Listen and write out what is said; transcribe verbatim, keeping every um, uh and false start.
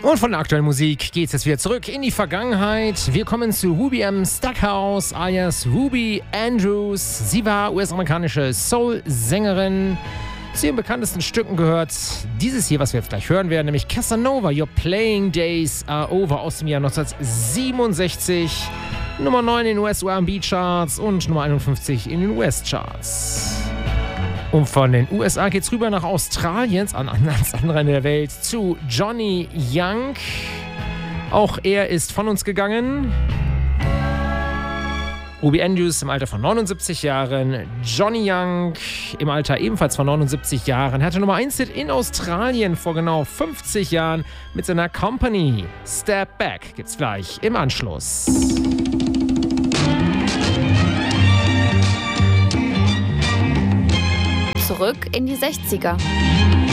Und von der aktuellen Musik geht es jetzt wieder zurück in die Vergangenheit. Wir kommen zu Ruby M. Stackhouse alias Ruby Andrews. Sie war U S-amerikanische Soul-Sängerin. Zu ihren bekanntesten Stücken gehört dieses hier, was wir jetzt gleich hören werden, nämlich Casanova, Your Playing Days Are Over aus dem Jahr neunzehnhundertsiebenundsechzig. Nummer neun in den U S-R and B-Charts und Nummer einundfünfzig in den U S-Charts. Und von den U S A geht's rüber nach Australien, an ans andere Ende der Welt, zu Johnny Young. Auch er ist von uns gegangen. Ruby Andrews im Alter von neunundsiebzig Jahren. Johnny Young im Alter ebenfalls von neunundsiebzig Jahren. Hatte Nummer eins Hit in Australien vor genau fünfzig Jahren mit seiner Company. Step Back gibt's gleich im Anschluss. Zurück in die sechziger.